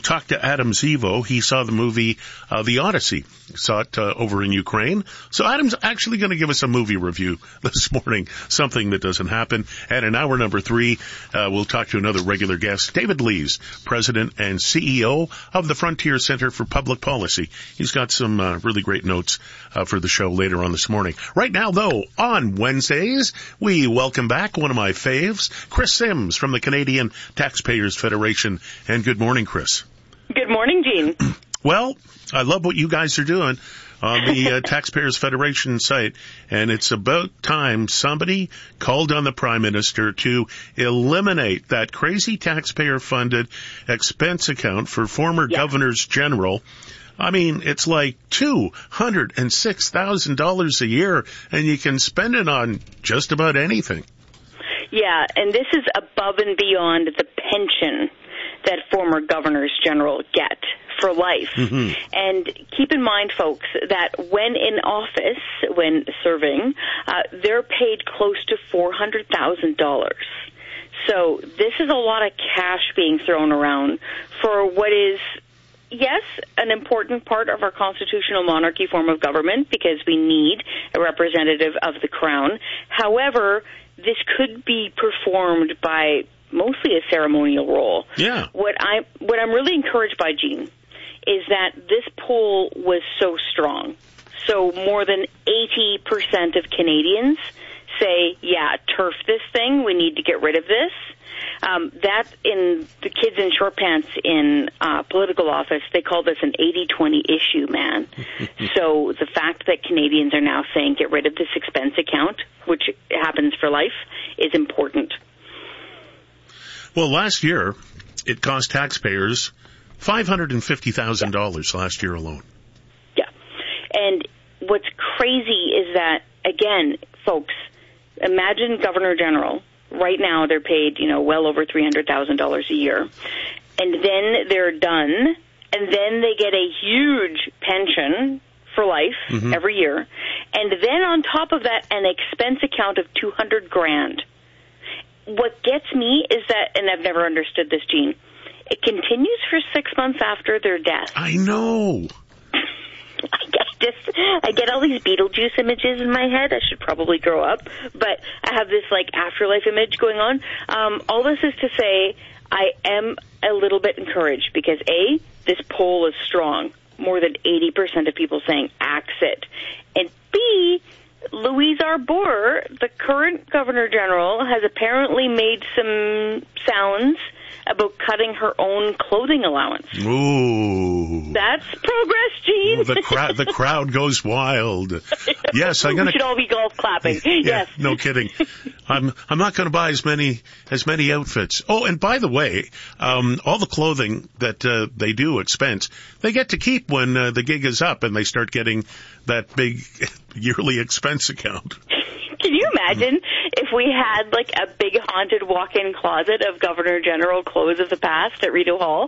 talk to Adam Zivo. He saw the movie The Odyssey. Saw it over in Ukraine. So Adam's actually going to give us a movie review this morning, something that doesn't happen. And in hour number 3, we'll talk to another regular guest, David Lees, President and CEO of the Frontier Center for Public Policy. He's got some really great notes for the show later on this morning. Right now, though, on Wednesdays, we welcome back one of my faves, Chris Sims from the Canadian Taxpayers Federation. And good morning, Chris. Good morning, Gene. Well, I love what you guys are doing on the Taxpayers Federation site, and it's about time somebody called on the Prime Minister to eliminate that crazy taxpayer-funded expense account for former governors general. I mean, it's like $206,000 a year, and you can spend it on just about anything. Yeah, and this is above and beyond the pension that former governors general get for life. Mm-hmm. And keep in mind, folks, that when in office, when serving, they're paid close to $400,000. So this is a lot of cash being thrown around for what is, yes, an important part of our constitutional monarchy form of government, because we need a representative of the crown. However, this could be performed by mostly a ceremonial role. Yeah. What I'm really encouraged by, Gene, is that this poll was so strong. So more than 80% of Canadians say, yeah, turf this thing, we need to get rid of this. That in the kids in short pants in political office, they call this an 80-20 issue, man. So the fact that Canadians are now saying get rid of this expense account, which happens for life, is important. Well, last year, it cost taxpayers $550,000 last year alone. Yeah. And what's crazy is that, again, folks, imagine Governor General. Right now, they're paid, well over $300,000 a year. And then they're done, and then they get a huge pension for life every year. And then on top of that, an expense account of $200,000. What gets me is that, and I've never understood this, Gene, it continues for 6 months after their death. I know. I get all these Beetlejuice images in my head. I should probably grow up, but I have this afterlife image going on. All this is to say, I am a little bit encouraged because A, this poll is strong. More than 80% of people saying axe it, and B, Louise Arbour, the current Governor General, has apparently made some sounds about cutting her own clothing allowance. Ooh. That's progress, Gene. The crowd goes wild. Yes, we should all be golf clapping. Yes. No kidding. I'm not going to buy as many outfits. Oh, and by the way, all the clothing that they do expense, they get to keep when the gig is up and they start getting that big yearly expense account. Can you imagine if we had a big haunted walk-in closet of Governor General clothes of the past at Rideau Hall?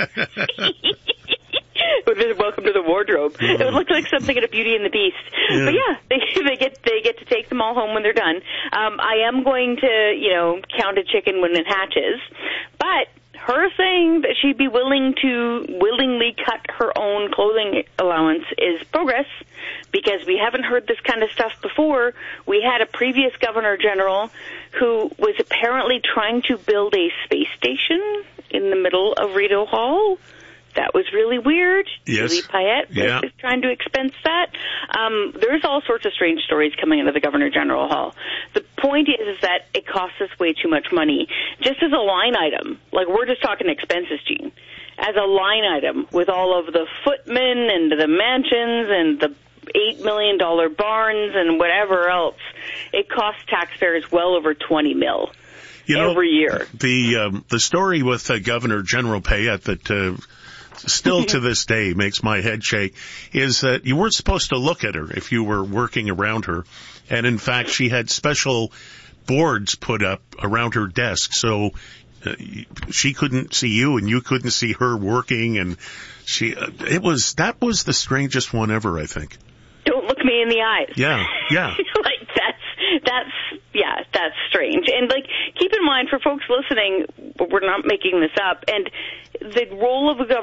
Welcome to the wardrobe. It would look like something at a Beauty and the Beast. Yeah. But yeah, they get to take them all home when they're done. I am going to, count a chicken when it hatches, but her saying that she'd be willing to willingly cut her own clothing allowance is progress, because we haven't heard this kind of stuff before. We had a previous Governor General who was apparently trying to build a space station in the middle of Rideau Hall. That was really weird. Yes. Julie Payette is trying to expense that. There's all sorts of strange stories coming out of the Governor General Hall. The point is that it costs us way too much money. Just as a line item, we're just talking expenses, Gene. As a line item, with all of the footmen and the mansions and the $8 million barns and whatever else, it costs taxpayers well over $20 million every year. The story with Governor General Payette that still to this day makes my head shake is that you weren't supposed to look at her if you were working around her. And in fact, she had special boards put up around her desk so she couldn't see you and you couldn't see her working. And that was the strangest one ever, I think. Don't look me in the eyes. Yeah. That's strange. And keep in mind, for folks listening, we're not making this up, and the role of a